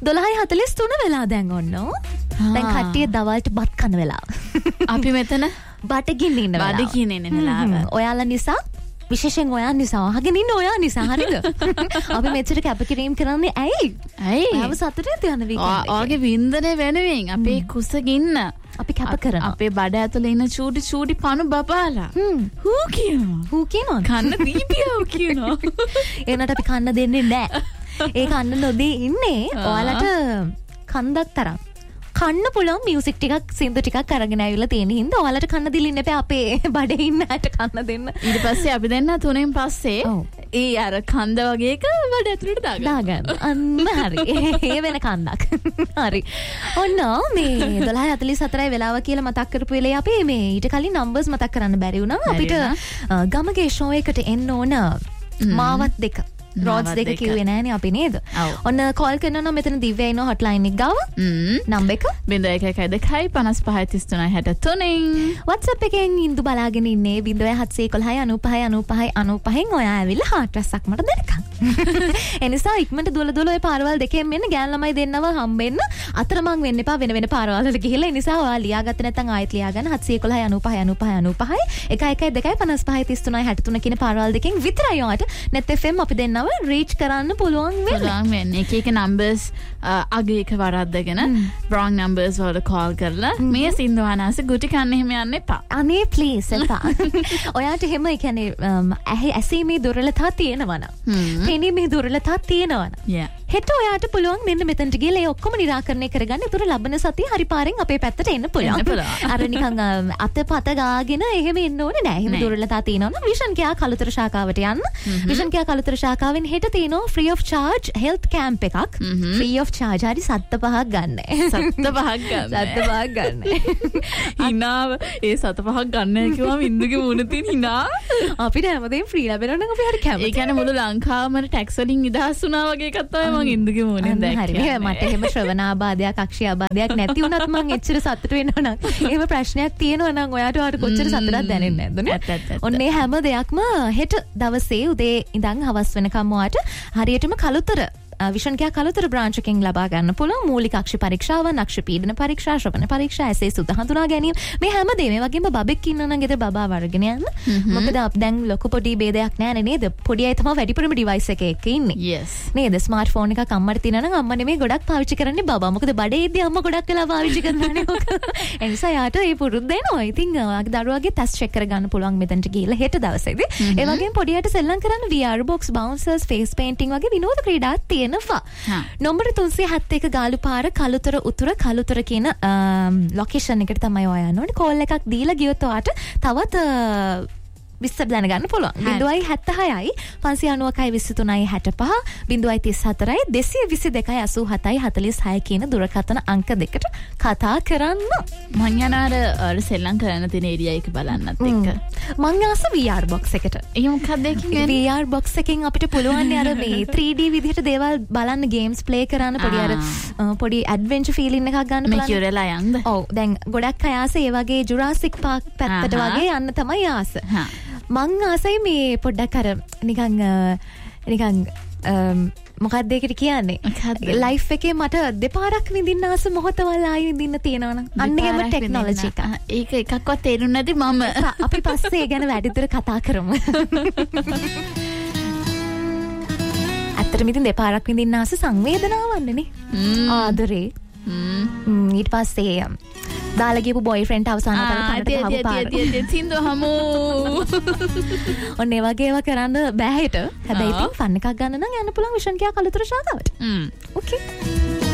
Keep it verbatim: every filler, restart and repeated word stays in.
දොළහයි හතළිස් තුන වෙලා දැන් ඔන්න. දැන් කට්ටිය දවල්ට බත් කන වෙලාව. අපි මෙතන බඩගින්න ඉන්න වෙලාව. බඩගින්න ඉන්න වෙලාව. ඔයාලා නිසා විශේෂයෙන් ඔයා නිසා අහගෙන ඉන්න ඔයා නිසා හරිද? අපි මෙච්චර කැපකිරීම කරන්නේ ඇයි? ඇයි? ඔයාව සතුටින් යන වීකෙන්ඩ් එකේ. ඔයාගේ වින්දනේ වෙනුවෙන් අපේ කුසගින්න අපි කැප කරනවා. අපේ බඩ ඇතුලේ ඉන්න චූටි චූටි පණු බබාලා. හූ කියනවා. හූ කියනවා. කන්න දීපියව කියනවා. එනට අපි කන්න දෙන්නේ නැහැ. ඒ කන්න නොදී ඉන්නේ ඔයාලට කන්දක් තරම්. කන්න පුළුවන් මියුසික් ටිකක් සින්දු ටිකක් අරගෙන ආවිල්ලා තියෙන හින්දා ඔයාලට කන්න දෙලින්න එපා අපේ බඩේ ඉන්න අයට කන්න දෙන්න. ඊට පස්සේ අපි දෙන්න තුනෙන් පස්සේ ඒ අර කන්ද වගේ එක බඩ ඇතුලට දාගන්න. දාගන්න. අන්න හරි. ඒ වෙන කන්දක්. හරි. ඔන්න මේ දොළහයි හතළිස් හතරයි වෙලාව කියලා මතක් කරපු වෙලේ අපි මේ ඊට කලින් නම්බර්ස් මතක් කරන්න බැරි වුණා. අපිට ගමගේ ෂෝ එකට එන්න ඕන මාවත් දෙක. රෝඩ්ස් දෙක කිව්වේ නෑනේ අපි නේද? ඔන්න කෝල් කරනවා මෙතන දිව්‍ය ඉන්න හොට්ලයින් එක ගාව. නම්බර් එක බිංදුව එකයි දෙකයි පනස් පහයි තිස් තුනයි හැට තුනෙන්. WhatsApp එකෙන් ඉන්දු බලාගෙන ඉන්නේ බිංදුව හත්සිය එකොළහයි අනූපහයි අනූපහයි අනූපහෙන් ඔයා ඇවිල්ලා හාට් රැස්සක් මට දෙනකම්. ඒ නිසා ඉක්මනට දුවල දුවල ඔය පාරවල් දෙකෙන් මෙන්න ගෑන් ළමයි දෙන්නව හම්බෙන්න අතරමං වෙන්න එපා වෙන වෙන පාරවල් වල ගිහිල්ලා. ඒ නිසා ඔයා ලියාගත්ත නැත්නම් ආයෙත් ලියාගන්න හත්සිය එකොළහයි අනූපහයි අනූපහයි අනූපහයි එකයි එකයි දෙකයි පනස් පහයි තිස් තුනයි හැට තුන කියන පාරවල් දෙකෙන් විතරයි ඔයාට net F M අපි දෙන්නව රීච් කරන්න පුළුවන් වෙන්නේ. පුළුවන් වෙන්නේ. එක එක numbers අගේ එක වරද්දගෙන wrong numbers වලට call කරලා මේ සින්දුවානාස ගුටි කන්න එහෙම යන්න එපා. අනේ please එපා. ඔයාට එහෙම ඒ කියන්නේ ඇහි ඇසීමේ දුර්වලතා තියෙනවා නම් පෙනීමේ දුර්වලතා තියෙනවා නම් yeah හෙට ඔයාට පුළුවන් මෙන්න මෙතනට ගිහලා ඒ ඔක්කොම निराකරණය කරගන්න. ඒතර ලබන සතිය හරි පාරෙන් අපේ පැත්තට එන්න පුළුවන්. අර නිකන් අත පත ගාගෙන එහෙම එන්න ඕනේ නෑ. එහෙම දුර්වලතා තියෙනවා නම් විෂන් කියා කලුතර ශාඛාවට යන්න. විෂන් කියා කලුතර ශාඛාවෙන් හෙට තියෙනවා free of charge health camp එකක්. free of charge හරි සත්ත පහක් ගන්න. සත්ත පහක් ගන්න. සත්ත පහක් ගන්න. හිනාව ඒ සත්ත පහක් ගන්න කිව්වම ඉන්දුගේ මුණ තියෙන හිනා. අපිට හැමදේම free ලැබෙනවා නම් අපි හරි කැමතියි. ඒ කියන්නේ මුළු ලංකාවම ටැක්ස් වලින් නිදහස් වුණා වගේ එකක් තමයි මම ඉන්දුගේ මුණෙන් දැක්කේ. මට එහෙම ශ්‍රවණාබාධයක් අක්ෂය ආබාධයක් නැති වුණත් මං එච්චර සතුට වෙනවා නම් එහෙම ප්‍රශ්නයක් තියෙනවා නම් ඔයාට ඔයාට කොච්චර සතුටක් දැනෙන්නේ නැද්ද නේ? ඔන්නේ හැම දෙයක්ම හෙට දවසේ උදේ ඉඳන් හවස් වෙනකම් ඔයාට හරියටම කලුතර විෂන් කියා කලුතර බ්‍රාන්ච් එකෙන් ලබා ගන්න පුළුවන් මූලික අක්ෂි පරීක්ෂාව, අක්ෂි පීඩන පරීක්ෂා, ශ්‍රවණ පරීක්ෂා, ඇසේ සුද්ධ හඳුනා ගැනීම මේ හැමදේම මේ වගේම බබෙක් ඉන්නා නම් ගෙදර බබා වර්ගෙන යන්න. මොකද දැන් ලොකු පොඩි ભેදයක් නැහැ නේද? පොඩි අය තමයි වැඩිපුරම ඩිවයිස් එකේ එක්ක ඉන්නේ. yes නේද? ස්මාර්ට් ෆෝන් එකක් අම්මට තියෙනවා නම් අම්මා නෙමෙයි ගොඩක් පාවිච්චි කරන්නේ බබා. මොකද බඩේ ඉද්දි අම්මා ගොඩක් වෙලා පාවිච්චි කරනවානේ ඔක. ඒ නිසා යාට ඒ පුරුද්ද එනවා. ඉතින් දරුවාගේ ටෙස්ට් චෙක් කරගන්න පුළුවන් මෙතනට ගිහිල්ලා හෙට දවසේදී. ඒ වගේම පොඩියට සෙල්ලම් කරන්න V R box, bouncers, face painting වගේ විනෝද ක්‍රීඩාත් තියෙනවා. නොම්බර තුන්සිය හැත්තෑ එක ගාලු පාර කළුතර උතුර කළුතර කියන ලොකේෂන් එකට තමයි ඔයා යන්න ඕනේ. කෝල් එකක් දීලා ගියොත් ඔයාට තවත් විස්තර දැනගන්න පුළුවන්. බිංදුවයි හැත්තෑහයයි පන්සිය අනූවකයි විසි තුනයි හැට පහ බිංදුවයි තිස් හතරයි දෙසිය විසි දෙකයි අසූ හතයි හතළිස් හය කියන දුරකථන අංක දෙකට කතා කරන්න. මං යන අර සෙල්ලම් කරන්න තියෙන ඒරියා එක බලන්නත් එක්ක. මං ආස V R box එකට. ඒ මොකක්ද ඒකෙන්? V R box එකෙන් අපිට පුළුවන් අර මේ three D විදිහට දේවල් බලන්න, ගේම්ස් ප්ලේ කරන්න, පොඩි අර පොඩි ඇඩ්වෙන්චර් ෆීලින් එකක් ගන්න පුළුවන්. මේ කියරලා යන්න. ඔව් දැන් ගොඩක් අය ආස ඒ වගේ ජුරාසික් පාක් පැත්තට වගේ යන්න තමයි ආස. මං ආසයි මේ පොඩ්ඩක් අර නිකන් නිකන් මොකක්ද ඒකට කියන්නේ? ලයිෆ් එකේ මට දෙපාරක් විඳින්න ආස මොහොතවල් ආයි විඳින්න තියෙනවා නම් අන්න ඒම ටෙක්නොලොජි එක. ඒක එකක්වත් තේරුන්නේ නැති මම. අපි පස්සේ ඒ ගැන වැඩිදුර කතා කරමු. ඇත්තටම ඉතින් දෙපාරක් විඳින්න ආස සංවේදනාවන්නේ ආදරේ. ඊට පස්සේ දාලා ගියපු බොයිෆ්‍රෙන්ඩ් අවසාන කරලා කනට ගහපු පාර. සින්දු හමෝ. ඔන්න ඒ වගේ ඒවා කරන්න බෑ හිට. හැබැයි ඉතින් ෆන් එකක් ගන්න නම් යන්න පුළුවන් විෂන් කියා කලුතර ශාඛාවට. ඕකේ.